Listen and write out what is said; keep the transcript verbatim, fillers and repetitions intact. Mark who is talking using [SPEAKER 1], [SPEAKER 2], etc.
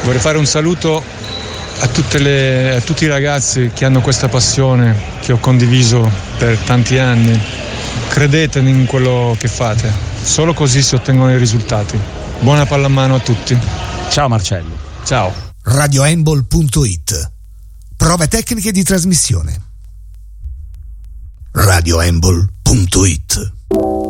[SPEAKER 1] Vorrei fare un saluto a, tutte le, a tutti i ragazzi che hanno questa passione che ho condiviso per tanti anni. Credete in quello che fate, solo così si ottengono i risultati. Buona pallamano a tutti.
[SPEAKER 2] Ciao Marcello.
[SPEAKER 1] Ciao.
[SPEAKER 3] radio handball punto it. Prove tecniche di trasmissione. radio handball punto it